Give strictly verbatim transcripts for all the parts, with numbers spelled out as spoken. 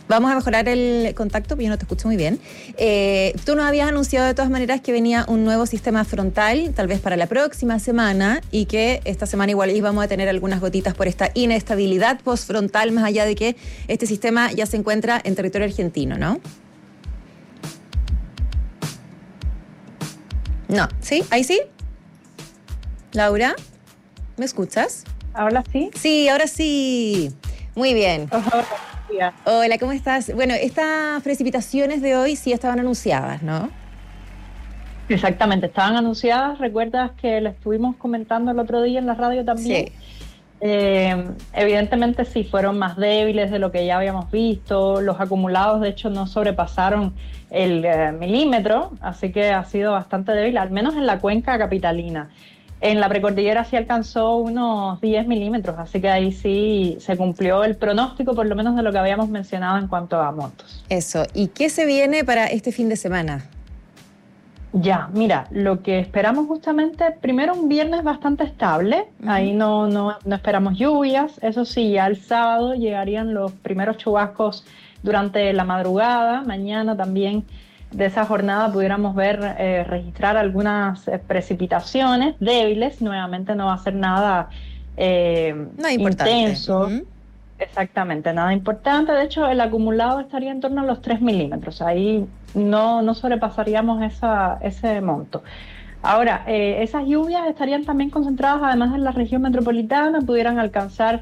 Vamos a mejorar el contacto, porque yo no te escucho muy bien. Eh, tú nos habías anunciado de todas maneras que venía un nuevo sistema frontal, tal vez para la próxima semana, y que esta semana igual íbamos a tener algunas gotitas por esta inestabilidad postfrontal, más allá de que este sistema ya se encuentra en territorio argentino, ¿no? No, ¿sí? ¿Ahí sí? Laura, ¿me escuchas? ¿Ahora sí? Sí, ahora sí. Muy bien. Hola, Hola, ¿cómo estás? Bueno, estas precipitaciones de hoy sí estaban anunciadas, ¿no? Exactamente, estaban anunciadas. ¿Recuerdas que la estuvimos comentando el otro día en la radio también? Sí. Eh, evidentemente sí, fueron más débiles de lo que ya habíamos visto. Los acumulados, de hecho, no sobrepasaron el eh, milímetro, así que ha sido bastante débil, al menos en la cuenca capitalina. En la precordillera sí alcanzó unos diez milímetros, así que ahí sí se cumplió el pronóstico, por lo menos de lo que habíamos mencionado en cuanto a montos. Eso. ¿Y qué se viene para este fin de semana? Ya, mira, lo que esperamos justamente, primero un viernes bastante estable, uh-huh. Ahí no, no, no esperamos lluvias, eso sí, ya el sábado llegarían los primeros chubascos durante la madrugada, mañana también de esa jornada pudiéramos ver, eh, registrar algunas eh, precipitaciones débiles, nuevamente no va a ser nada eh, no intenso. Uh-huh. Exactamente, nada importante. De hecho, el acumulado estaría en torno a los tres milímetros. Ahí no, no sobrepasaríamos esa, ese monto. Ahora, eh, esas lluvias estarían también concentradas, además en la región metropolitana, pudieran alcanzar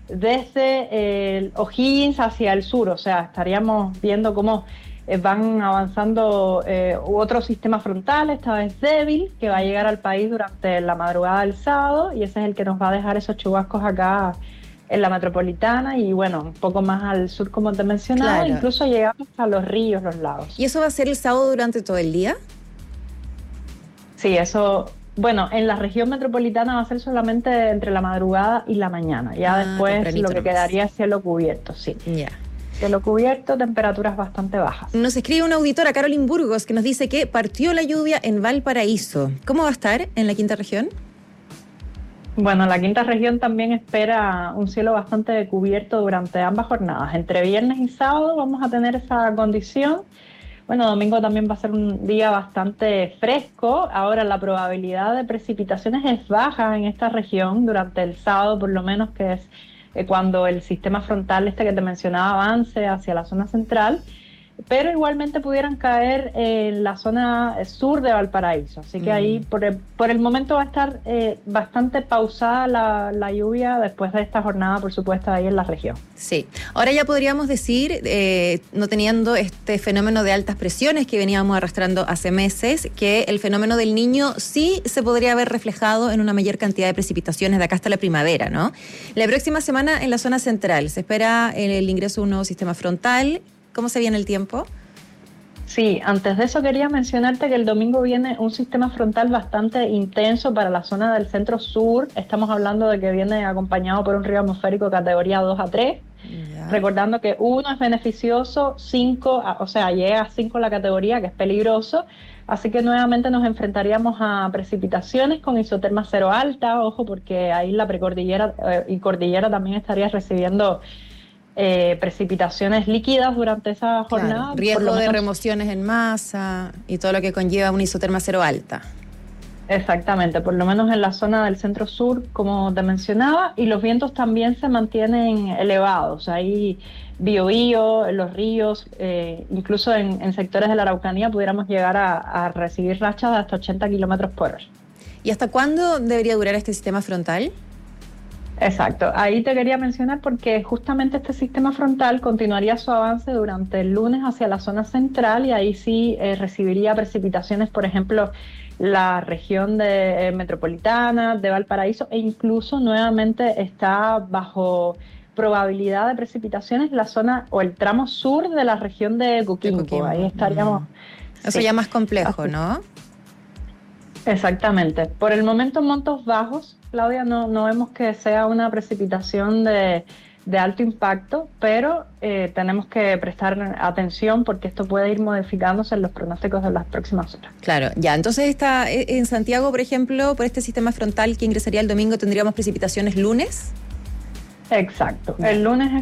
desde el O'Higgins hacia el sur. O sea, estaríamos viendo cómo eh, van avanzando eh, otro sistema frontal, esta vez débil, que va a llegar al país durante la madrugada del sábado, y ese es el que nos va a dejar esos chubascos acá en la metropolitana y bueno, un poco más al sur como te mencionaba, claro. Incluso llegamos a los ríos, los lagos. ¿Y eso va a ser el sábado durante todo el día? Sí, eso, bueno, en la región metropolitana va a ser solamente entre la madrugada y la mañana, ya ah, después lo que quedaría es cielo cubierto, sí. Ya. Yeah. Cielo cubierto, temperaturas bastante bajas. Nos escribe una auditora, Carolyn Burgos, que nos dice que partió la lluvia en Valparaíso. ¿Cómo va a estar en la quinta región? Bueno, la quinta región también espera un cielo bastante cubierto durante ambas jornadas. Entre viernes y sábado vamos a tener esa condición. Bueno, domingo también va a ser un día bastante fresco. Ahora la probabilidad de precipitaciones es baja en esta región durante el sábado, por lo menos, que es eh, cuando el sistema frontal este que te mencionaba avance hacia la zona central. Pero igualmente pudieran caer en la zona sur de Valparaíso. Así que mm. ahí por el, por el momento va a estar eh, bastante pausada la, la lluvia después de esta jornada, por supuesto, ahí en la región. Sí. Ahora ya podríamos decir, eh, no teniendo este fenómeno de altas presiones que veníamos arrastrando hace meses, que el fenómeno del Niño sí se podría ver reflejado en una mayor cantidad de precipitaciones de acá hasta la primavera, ¿no? La próxima semana en la zona central se espera el ingreso de un nuevo sistema frontal. ¿Cómo se viene el tiempo? Sí, antes de eso quería mencionarte que el domingo viene un sistema frontal bastante intenso para la zona del centro sur. Estamos hablando de que viene acompañado por un río atmosférico categoría dos a tres. Ya. Recordando que uno es beneficioso, cinco, o sea, llega a cinco la categoría, que es peligroso. Así que nuevamente nos enfrentaríamos a precipitaciones con isoterma cero alta. Ojo, porque ahí la precordillera eh, y cordillera también estaría recibiendo Eh, precipitaciones líquidas durante esa jornada. Claro, riesgo de remociones en masa y todo lo que conlleva una isoterma cero alta. Exactamente, por lo menos en la zona del centro sur, como te mencionaba, y los vientos también se mantienen elevados. Ahí Biobío, los ríos, eh, incluso en, en sectores de la Araucanía pudiéramos llegar a, a recibir rachas de hasta ochenta kilómetros por hora. ¿Y hasta cuándo debería durar este sistema frontal? Exacto, ahí te quería mencionar porque justamente este sistema frontal continuaría su avance durante el lunes hacia la zona central y ahí sí eh, recibiría precipitaciones, por ejemplo, la región de eh, metropolitana, de Valparaíso, e incluso nuevamente está bajo probabilidad de precipitaciones la zona o el tramo sur de la región de Coquimbo. De Coquimbo. Ahí estaríamos. Mm. Eso sí. Ya más complejo, así. ¿No? Exactamente. Por el momento montos bajos, Claudia, no, no vemos que sea una precipitación de, de alto impacto, pero eh, tenemos que prestar atención porque esto puede ir modificándose en los pronósticos de las próximas horas. Claro, ya. Entonces está en Santiago, por ejemplo, por este sistema frontal que ingresaría el domingo, ¿tendríamos precipitaciones lunes? Exacto. El lunes es